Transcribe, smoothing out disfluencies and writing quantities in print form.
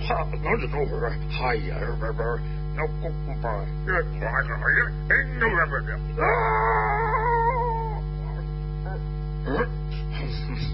哪里都是嗨呀，要公公吧，越快越啊！